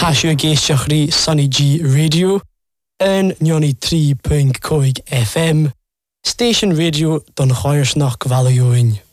Tasio géisteachrí Sunny G Radio an 93.5 FM Station Radio don Choirsnach Valioin.